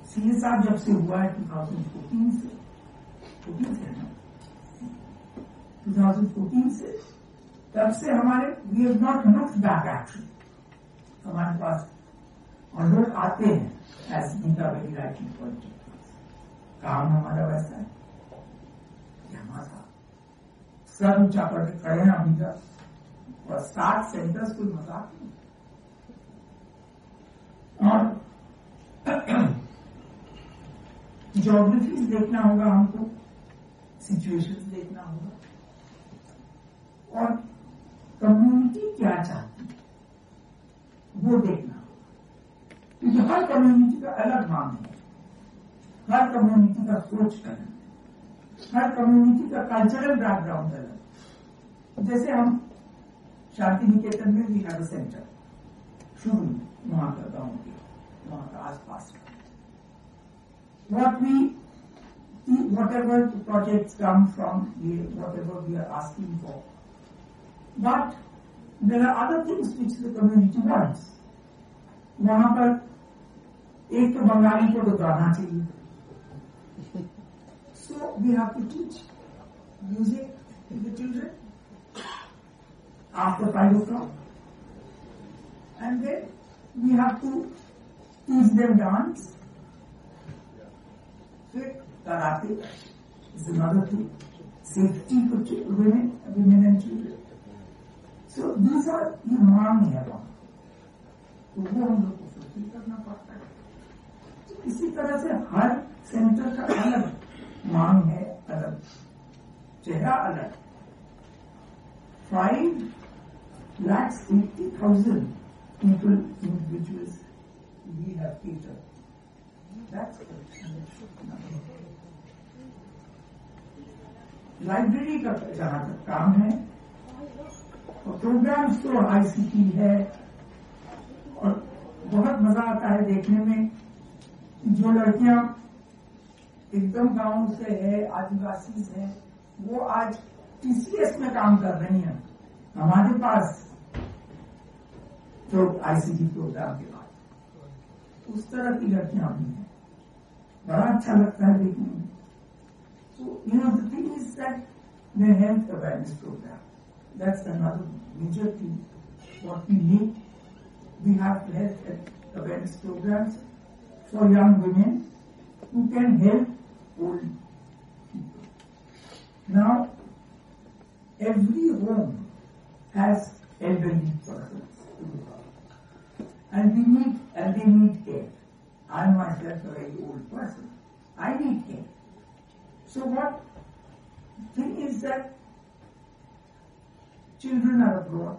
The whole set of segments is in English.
CSR जब से हुआ है 2014 से 2014 से तब से हमारे we have not looked back actually हमारे पास और लोग आते हैं as Nita very rightly point काम हमारा वैसा है हमारा सर ऊंचा करके खड़े हैं अभी तक और 60 सेंटर्स कोई मजाक नहीं और ज्योग्राफीज देखना होगा हमको सिचुएशंस देखना होगा और कम्युनिटी क्या चाहती है वो देखना होगा क्योंकि हर कम्युनिटी का अलग मांग है हर कम्युनिटी का सोच अलग है हर कम्युनिटी का कल्चरल बैकग्राउंड अलग जैसे हम शांति निकेतन में भी हैव सेंटर शुरू वहां का गांव के वहां का आसपास whatever the projects come from whatever we are asking for but there are other things which the community wants वहां पर एक तो बंगाली को तो गाना चाहिए so we have to teach music to the children after 5 o'clock and then we have to teach them dance karate is another thing safety for women and children so these are the मांग है वहां तो वो हम लोग को fulfil करना पड़ता है तो इसी तरह से हर सेंटर का अलग मांग है अलग चेहरा अलग 5,80,000 people individuals we have catered that's library का जहां तक काम है और प्रोग्राम्स तो ICT है और बहुत मजा आता है देखने में जो लड़कियां एकदम गांव से है आदिवासी है वो आज TCS में काम कर रही हैं हमारे पास तो ICT प्रोग्राम के बाद उस तरह की लड़कियां भी हैं बड़ा अच्छा लगता है देखने में So, the thing is that the health awareness program, that's another major thing. What we need, we have health awareness programs for young women who can help old people. Now, every home has elderly persons to look after. And they need care. I myself a very old person. I need care. So what thing is that children are abroad.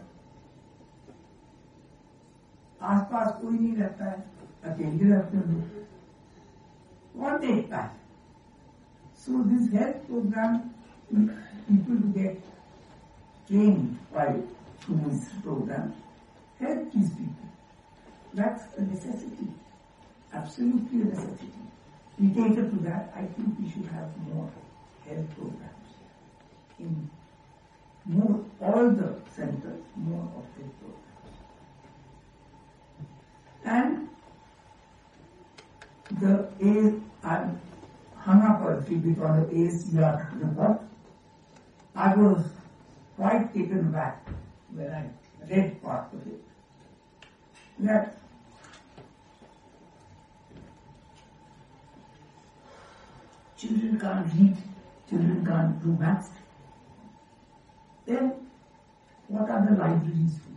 आसपास कोई नहीं रहता है अकेले रहते हैं लोग कौन देखता है So this health program people who get trained by through this program help these people. That's a necessity, absolutely a necessity. We cater to that. I think we should have more health programs in all the centers, more of health programs. And I'm hung up a little bit on the ACR report. I was quite taken aback when I read part of it. That children can't read, children can't do maths. Then, what are the libraries for?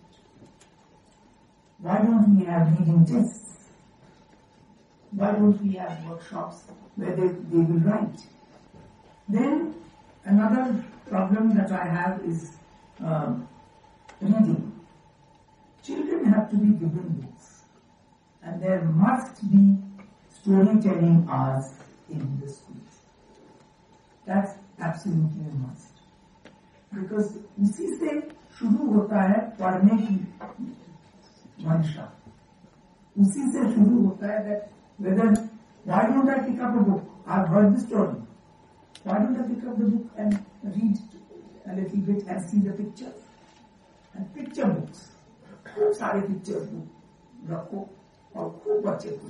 Why don't we have reading tests? Why don't we have workshops where they will write? Then, another problem that I have is reading. Children have to be given books. And there must be storytelling hours in the schools. That's absolutely a must. Because उसी से शुरू होता है पढ़ने की मंशा. उसी से शुरू होता है that whether why don't I pick up a book? I've heard the story. Why don't I pick up the book and read a little bit and see the pictures? And picture books. खूब सारे pictures book रखो और खूब बच्चे